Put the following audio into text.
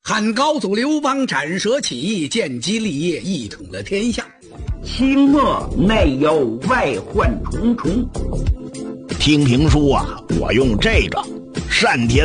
汉高祖刘邦斩蛇起义，建基立业，一统了天下。 清末内忧外患重重。 听评书啊，我用这个单田